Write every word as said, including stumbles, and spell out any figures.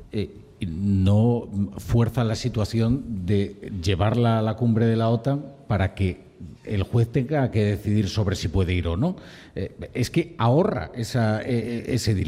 eh, no fuerza la situación de llevarla a la cumbre de la OTAN para que el juez tenga que decidir sobre si puede ir o no. Eh, es que ahorra esa, eh, ese dilema.